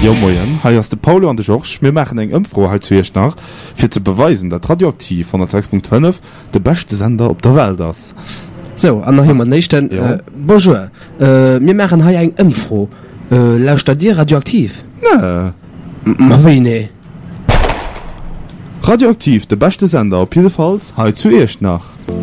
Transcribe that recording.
Ja moien, hi as de Paulo an de George, mir machen eng Umfrage halt zuerst nach, fir zu beweisen, dat Radioaktiv von der 6.5 de beste Sender op der Welt ist. So, an noch nächsten, bonjour, mir machen hi eng Umfrage, lauscht da dir Radioaktiv? Ne. Ma wie ne? Radioaktiv, de beste Sender op jedenfalls halt zuerst nach.